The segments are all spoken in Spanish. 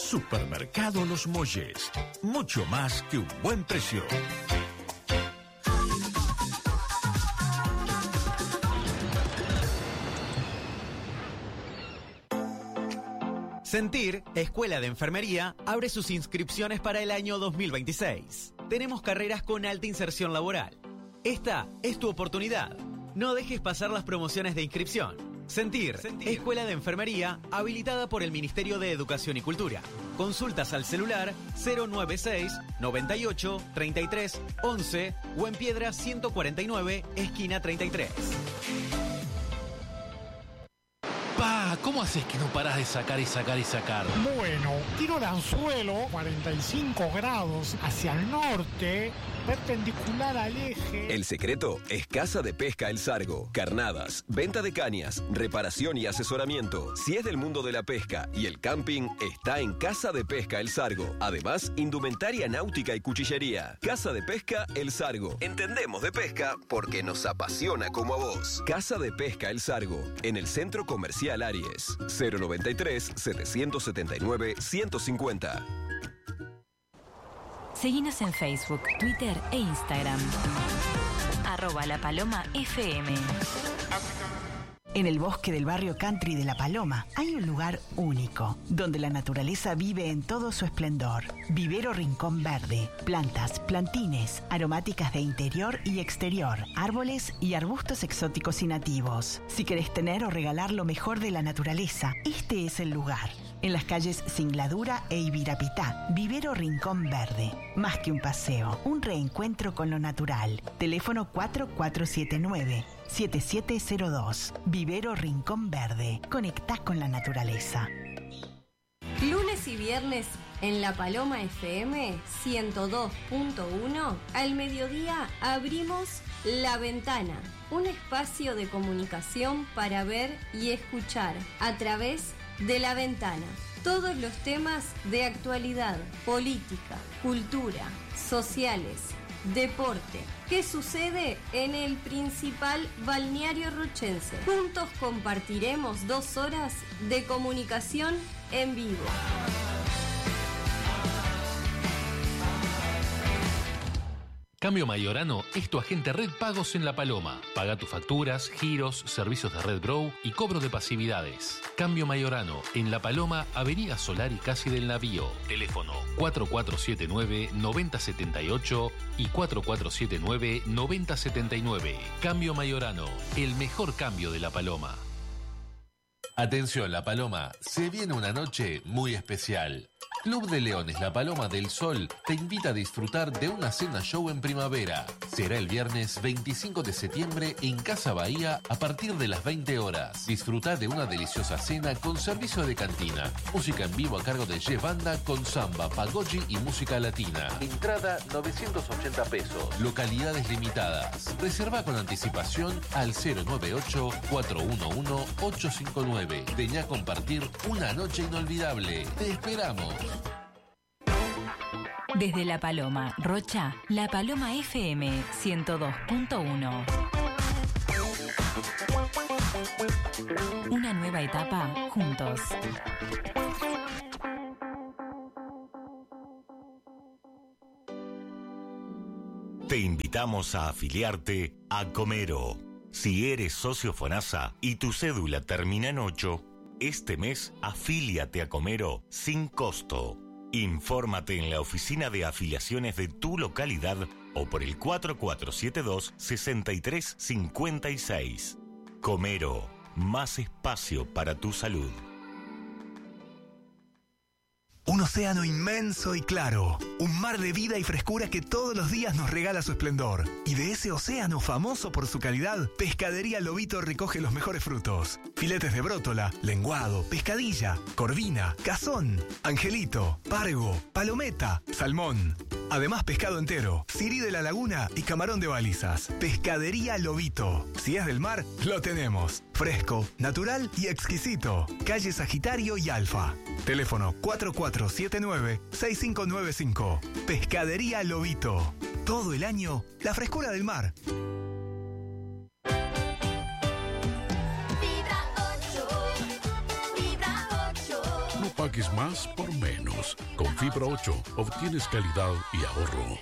Supermercado Los Molles. Mucho más que un buen precio. Sentir, Escuela de Enfermería, abre sus inscripciones para el año 2026. Tenemos carreras con alta inserción laboral. Esta es tu oportunidad. No dejes pasar las promociones de inscripción. Sentir, Escuela de Enfermería, habilitada por el Ministerio de Educación y Cultura. Consultas al celular 096 98 33 11 o en Piedra 149, esquina 33. Pa, ¿cómo haces que no parás de sacar y sacar y sacar? Bueno, tiro de anzuelo, 45 grados hacia el norte, perpendicular al eje. El secreto es Casa de Pesca El Sargo. Carnadas, venta de cañas, reparación y asesoramiento. Si es del mundo de la pesca y el camping, está en Casa de Pesca El Sargo. Además, indumentaria náutica y cuchillería. Casa de Pesca El Sargo. Entendemos de pesca porque nos apasiona como a vos. Casa de Pesca El Sargo, en el Centro Comercial Aries. 093-779-150. Seguinos en Facebook, Twitter e Instagram. @lapalomafm. En el bosque del barrio country de La Paloma hay un lugar único, donde la naturaleza vive en todo su esplendor. Vivero Rincón Verde. Plantas, plantines, aromáticas de interior y exterior, árboles y arbustos exóticos y nativos. Si querés tener o regalar lo mejor de la naturaleza, este es el lugar. En las calles Singladura e Ibirapitá, Vivero Rincón Verde. Más que un paseo, un reencuentro con lo natural. Teléfono 4479-7702. Vivero Rincón Verde. Conectás con la naturaleza. Lunes y viernes en La Paloma FM 102.1, al mediodía abrimos La Ventana, un espacio de comunicación para ver y escuchar a través de La Ventana. Todos los temas de actualidad, política, cultura, sociales, deporte. ¿Qué sucede en el principal balneario rochense? Juntos compartiremos 2 horas de comunicación en vivo. Cambio Mayorano es tu agente Red Pagos en La Paloma. Paga tus facturas, giros, servicios de Red Grow y cobro de pasividades. Cambio Mayorano en La Paloma, Avenida Solari casi del Navío. Teléfono 4479-9078 y 4479-9079. Cambio Mayorano, el mejor cambio de La Paloma. Atención La Paloma, se viene una noche muy especial. Club de Leones La Paloma del Sol te invita a disfrutar de una cena show en primavera. Será el viernes 25 de septiembre en Casa Bahía a partir de las 20 horas. Disfruta de una deliciosa cena con servicio de cantina. Música en vivo a cargo de Jeff Banda con samba, pagode y música latina. Entrada 980 pesos. Localidades limitadas. Reserva con anticipación al 098-411-859. Vení a compartir una noche inolvidable. Te esperamos. Desde La Paloma, Rocha, La Paloma FM 102.1. Una nueva etapa juntos. Te invitamos a afiliarte a Comero. Si eres socio FONASA y tu cédula termina en 8, este mes afíliate a Comero sin costo. Infórmate en la oficina de afiliaciones de tu localidad o por el 4472-6356. Comero, más espacio para tu salud. Un océano inmenso y claro, un mar de vida y frescura que todos los días nos regala su esplendor. Y de ese océano famoso por su calidad, Pescadería Lobito recoge los mejores frutos. Filetes de brótola, lenguado, pescadilla, corvina, cazón, angelito, pargo, palometa, salmón. Además pescado entero, sirí de la laguna y camarón de balizas. Pescadería Lobito. Si es del mar, lo tenemos. Fresco, natural y exquisito. Calle Sagitario y Alfa. Teléfono 4479-6595. Pescadería Lobito. Todo el año, la frescura del mar. pagues más por menos. Con Fibra 8 obtienes calidad y ahorro.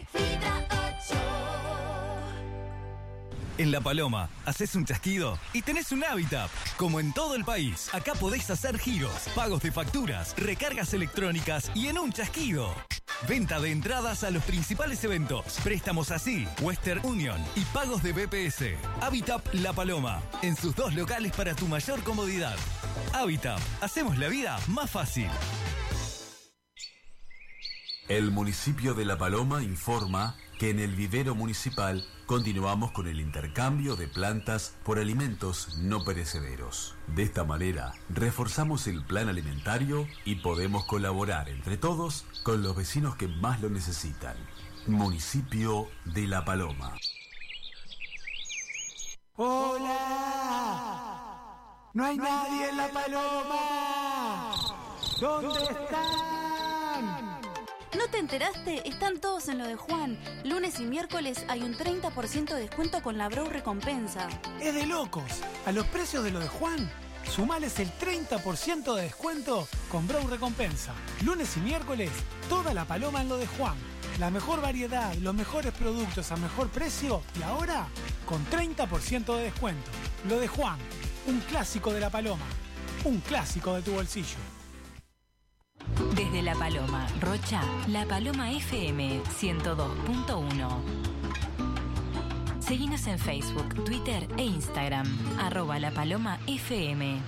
En La Paloma, haces un chasquido y tenés un Habitap. Como en todo el país, acá podés hacer giros, pagos de facturas, recargas electrónicas y en un chasquido. Venta de entradas a los principales eventos, préstamos así, Western Union y pagos de BPS. Habitap La Paloma, en sus 2 locales para tu mayor comodidad. Habitap, hacemos la vida más fácil. El municipio de La Paloma informa que en el vivero municipal continuamos con el intercambio de plantas por alimentos no perecederos. De esta manera, reforzamos el plan alimentario y podemos colaborar entre todos con los vecinos que más lo necesitan. Municipio de La Paloma. ¡Hola! ¡No hay nadie en La Paloma! ¿Dónde están? ¿No te enteraste? Están todos en lo de Juan. Lunes y miércoles hay un 30% de descuento con la Brau Recompensa. Es de locos. A los precios de lo de Juan, sumales el 30% de descuento con Brau Recompensa. Lunes y miércoles, toda La Paloma en lo de Juan. La mejor variedad, los mejores productos a mejor precio y ahora con 30% de descuento. Lo de Juan, un clásico de La Paloma. Un clásico de tu bolsillo. Desde La Paloma, Rocha, La Paloma FM 102.1. Seguinos en Facebook, Twitter e Instagram, @LaPalomaFM.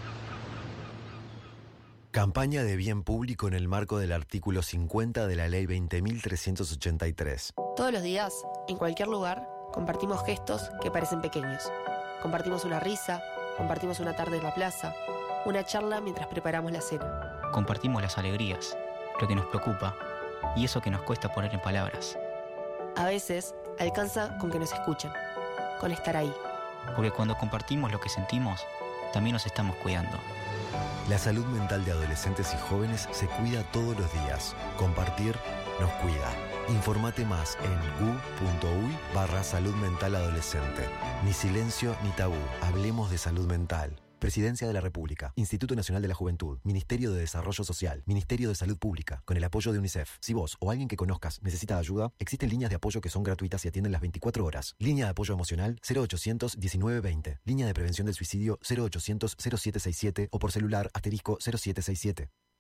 Campaña de bien público en el marco del artículo 50 de la Ley 20.383. Todos los días, en cualquier lugar, compartimos gestos que parecen pequeños. Compartimos una risa, compartimos una tarde en la plaza, una charla mientras preparamos la cena. Compartimos las alegrías, lo que nos preocupa y eso que nos cuesta poner en palabras. A veces, alcanza con que nos escuchen, con estar ahí. Porque cuando compartimos lo que sentimos, también nos estamos cuidando. La salud mental de adolescentes y jóvenes se cuida todos los días. Compartir nos cuida. Informate más en gu.uy/salud mental adolescente. Ni silencio ni tabú. Hablemos de salud mental. Presidencia de la República, Instituto Nacional de la Juventud, Ministerio de Desarrollo Social, Ministerio de Salud Pública, con el apoyo de UNICEF. Si vos o alguien que conozcas necesita ayuda, existen líneas de apoyo que son gratuitas y atienden las 24 horas. Línea de apoyo emocional 0800 1920. Línea de prevención del suicidio 0800 0767 o por celular *0767.